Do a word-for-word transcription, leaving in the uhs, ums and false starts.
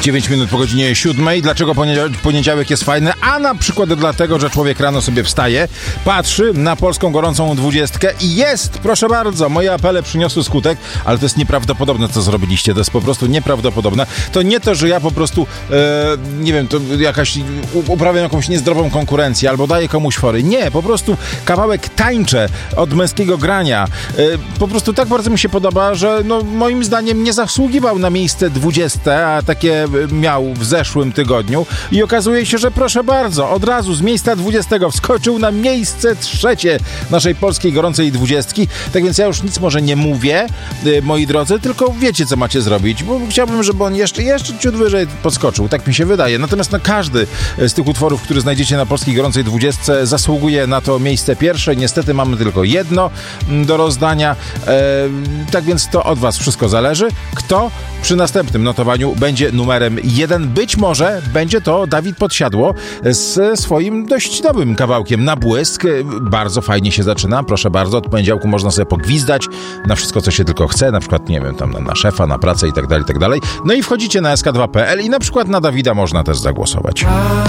dziewięć minut po godzinie siódmej. Dlaczego poniedziałek jest fajny? A na przykład dlatego, że człowiek rano sobie wstaje, patrzy na polską gorącą dwudziestkę i jest, proszę bardzo, moje apele przyniosły skutek, ale to jest nieprawdopodobne, co zrobiliście. To jest po prostu nieprawdopodobne. To nie to, że ja po prostu, e, nie wiem, to jakaś uprawiam jakąś niezdrową konkurencję albo daję komuś fory. Nie, po prostu kawałek tańczę od męskiego grania. E, po prostu tak bardzo mi się podoba, że no, moim zdaniem nie zasługiwał na miejsce dwudzieste, a takie miał w zeszłym tygodniu i okazuje się, że proszę bardzo, od razu z miejsca dwudziestego wskoczył na miejsce trzecie naszej polskiej gorącej dwudziestki. Tak więc ja już nic może nie mówię, moi drodzy, tylko wiecie, co macie zrobić, bo chciałbym, żeby on jeszcze, jeszcze ciut wyżej podskoczył. Tak mi się wydaje. Natomiast no, każdy z tych utworów, który znajdziecie na polskiej gorącej dwudziestce, zasługuje na to miejsce pierwsze. Niestety mamy tylko jedno do rozdania. E, tak więc to od was wszystko zależy. Kto przy następnym notowaniu będzie numerem jeden? Być może będzie to Dawid Podsiadło z swoim dość nowym kawałkiem Na błysk. Bardzo fajnie się zaczyna. Proszę bardzo, od poniedziałku można sobie pogwizdać na wszystko, co się tylko chce. Na przykład, nie wiem, tam na, na szefa, na pracę i tak dalej, i tak dalej. No i wchodzicie na S K dwa kropka P L i na przykład na Dawida można też zagłosować.